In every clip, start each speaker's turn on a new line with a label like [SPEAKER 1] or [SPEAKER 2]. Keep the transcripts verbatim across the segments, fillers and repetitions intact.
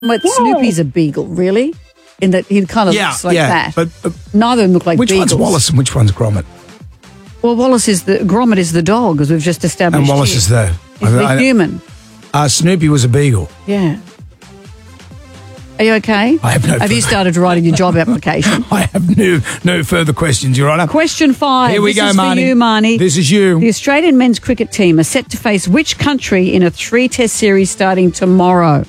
[SPEAKER 1] But
[SPEAKER 2] Yeah.
[SPEAKER 1] Snoopy's a beagle, really? In that he kind of
[SPEAKER 3] Yeah,
[SPEAKER 1] looks like
[SPEAKER 3] yeah,
[SPEAKER 1] that.
[SPEAKER 3] but, but
[SPEAKER 1] neither of them look like
[SPEAKER 3] which
[SPEAKER 1] beagles.
[SPEAKER 3] one's Wallace and which one's Gromit?
[SPEAKER 1] Well, Wallace is the Gromit is the dog, as we've just established.
[SPEAKER 3] And Wallace
[SPEAKER 1] here.
[SPEAKER 3] is the
[SPEAKER 1] He's the
[SPEAKER 3] I- I-
[SPEAKER 1] human.
[SPEAKER 3] Uh, Snoopy was a beagle.
[SPEAKER 1] Yeah. Are you okay?
[SPEAKER 3] I have no
[SPEAKER 1] Have you
[SPEAKER 3] further-
[SPEAKER 1] started writing your job application?
[SPEAKER 3] I have no no further questions, Your Honour.
[SPEAKER 1] Question five.
[SPEAKER 3] Here we
[SPEAKER 1] this
[SPEAKER 3] go,
[SPEAKER 1] is
[SPEAKER 3] Marnie.
[SPEAKER 1] for you, Marnie.
[SPEAKER 3] This is you.
[SPEAKER 1] The Australian men's cricket team are set to face which country in a three-test series starting tomorrow?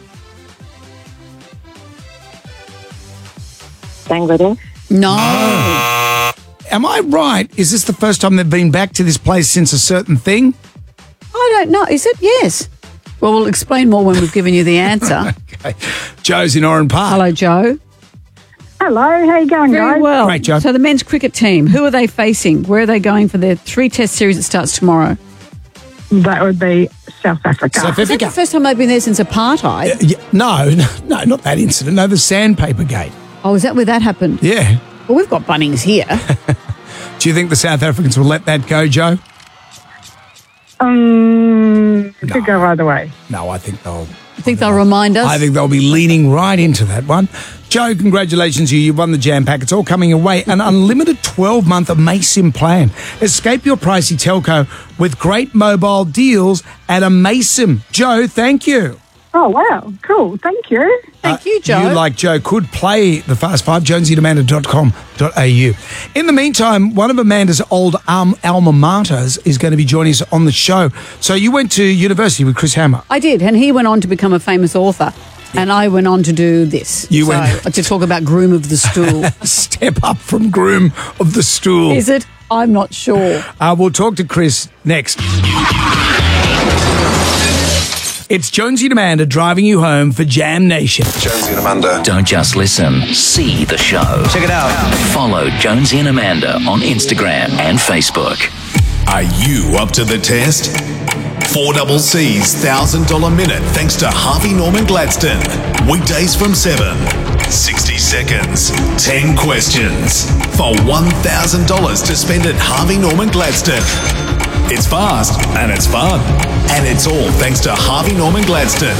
[SPEAKER 2] Bangladesh.
[SPEAKER 1] No.
[SPEAKER 3] Am I right? Is this the first time they've been back to this place since a certain thing?
[SPEAKER 1] I don't know. Is it? Yes. Well, we'll explain more when we've given you the answer.
[SPEAKER 3] Okay. Joe's in Oran Park.
[SPEAKER 1] Hello, Joe.
[SPEAKER 2] Hello, how you going,
[SPEAKER 1] Very
[SPEAKER 2] guys?
[SPEAKER 1] well.
[SPEAKER 3] Great, Joe.
[SPEAKER 1] So the men's cricket team, who are they facing? Where are they going for their three-test series that starts tomorrow?
[SPEAKER 2] That would be South Africa.
[SPEAKER 3] South
[SPEAKER 1] Is that
[SPEAKER 3] Africa.
[SPEAKER 1] the first time they've been there since apartheid?
[SPEAKER 3] Yeah, no, no, no, not that incident. No, the sandpaper gate.
[SPEAKER 1] Oh, is that where that happened?
[SPEAKER 3] Yeah.
[SPEAKER 1] Well, we've got Bunnings here.
[SPEAKER 3] Do you think the South Africans will let that go, Joe?
[SPEAKER 2] Um, it
[SPEAKER 3] No.
[SPEAKER 2] could go either way.
[SPEAKER 3] No, I think they'll.
[SPEAKER 1] I think they'll remind us.
[SPEAKER 3] I think they'll be leaning right into that one. Joe, congratulations to you. You've won the Jam Pack. It's all coming your way. An unlimited twelve-month Amaysim plan. Escape your pricey telco with great mobile deals at Amaysim. Joe, thank you.
[SPEAKER 2] Oh, wow. Cool. Thank you.
[SPEAKER 1] Thank you, Joe.
[SPEAKER 3] You, like Joe, could play the Fast Five, jonesy and amanda dot com dot a u. In the meantime, one of Amanda's old um, alma maters is going to be joining us on the show. So you went to university with Chris Hammer.
[SPEAKER 1] I did, and he went on to become a famous author. And I went on to do this.
[SPEAKER 3] You
[SPEAKER 1] so,
[SPEAKER 3] went-
[SPEAKER 1] to talk about Groom of the Stool.
[SPEAKER 3] Step up from groom of the stool.
[SPEAKER 1] Is it? I'm not sure.
[SPEAKER 3] Uh, we'll talk to Chris next. It's Jonesy and Amanda driving you home for Jam Nation.
[SPEAKER 4] Jonesy and Amanda.
[SPEAKER 5] Don't just listen, see the show.
[SPEAKER 4] Check it out.
[SPEAKER 5] Follow Jonesy and Amanda on Instagram and Facebook.
[SPEAKER 6] Are you up to the test? four double C's one thousand dollars minute thanks to Harvey Norman Gladstone. Weekdays from seven. sixty seconds. ten questions. For one thousand dollars to spend at Harvey Norman Gladstone. It's fast and it's fun. And it's all thanks to Harvey Norman Gladstone.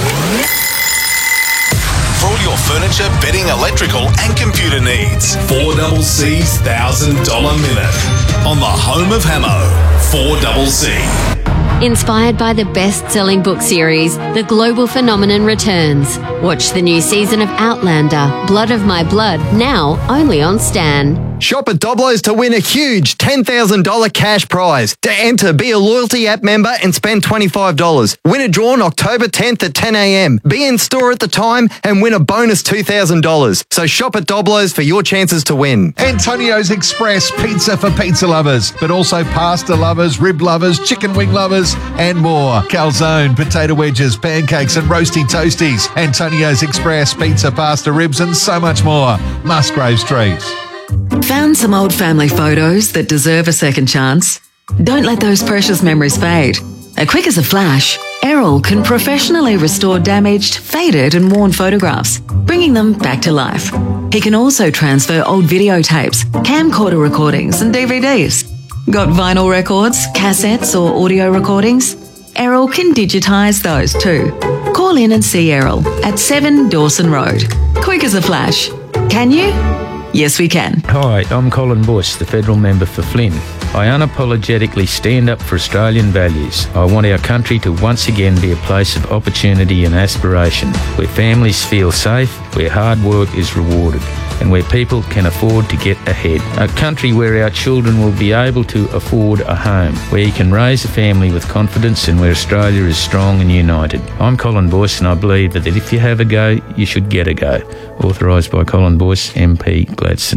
[SPEAKER 6] For all your furniture, bedding, electrical and computer needs. four double C's one thousand dollars minute. On the home of Hamo. four double C.
[SPEAKER 7] Inspired by the best-selling book series, The Global Phenomenon returns. Watch the new season of Outlander, Blood of My Blood, now only on Stan.
[SPEAKER 8] Shop at Doblo's to win a huge ten thousand dollars cash prize. To enter, be a loyalty app member and spend twenty-five dollars. Win a draw on October tenth at ten a.m. Be in store at the time and win a bonus two thousand dollars. So shop at Doblo's for your chances to win.
[SPEAKER 9] Antonio's Express pizza for pizza lovers, but also pasta lovers, rib lovers, chicken wing lovers, and more. Calzone, potato wedges, pancakes, and roasty toasties. Antonio's Express pizza, pasta, ribs, and so much more. Musgrave Street.
[SPEAKER 10] Found some old family photos that deserve a second chance? Don't let those precious memories fade. A quick as a flash, Errol can professionally restore damaged, faded and worn photographs, bringing them back to life. He can also transfer old videotapes, camcorder recordings and D V Ds. Got vinyl records, cassettes or audio recordings? Errol can digitise those too. Call in and see Errol at seven Dawson Road. Quick as a flash. Can you? Yes, we can.
[SPEAKER 11] Hi, I'm Colin Bush, the federal member for Flynn. I unapologetically stand up for Australian values. I want our country to once again be a place of opportunity and aspiration, where families feel safe, where hard work is rewarded, and where people can afford to get ahead. A country where our children will be able to afford a home, where you can raise a family with confidence and where Australia is strong and united. I'm Colin Bush and I believe that if you have a go, you should get a go. Authorised by Colin Bush, M P Gladstone.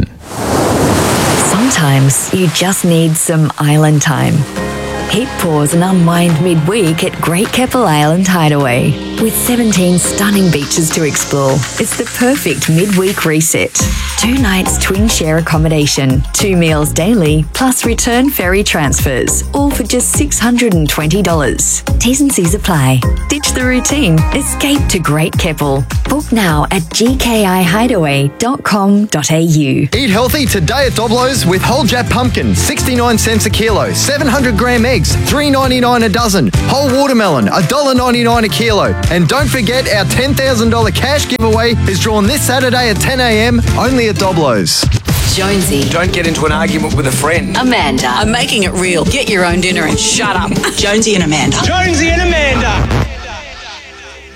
[SPEAKER 12] Sometimes you just need some island time. Hit pause and unwind midweek at Great Keppel Island Hideaway. With seventeen stunning beaches to explore, it's the perfect midweek reset. two nights twin share accommodation, two meals daily, plus return ferry transfers, all for just six hundred twenty dollars. T's and C's apply. Ditch the routine. Escape to Great Keppel. Book now at g k i hideaway dot com dot a u.
[SPEAKER 8] Eat healthy today at Doblo's with whole Jap pumpkin, sixty-nine cents a kilo, seven hundred gram eggs, three ninety-nine a dozen, whole watermelon, one dollar ninety-nine a kilo. And don't forget our ten thousand dollars cash giveaway is drawn this Saturday at ten a m only at Doblo's.
[SPEAKER 4] Jonesy.
[SPEAKER 3] Don't get into an argument with a friend.
[SPEAKER 4] Amanda. I'm making it real. Get your own dinner and shut up. Jonesy and Amanda.
[SPEAKER 13] Jonesy and Amanda.